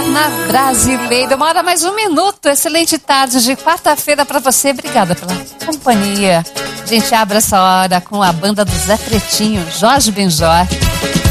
Moderna Brasileira. 1h mais 1 minuto. Excelente tarde de quarta-feira para você. Obrigada pela companhia. A gente abre essa hora com a banda do Zé Pretinho, Jorge Benjor.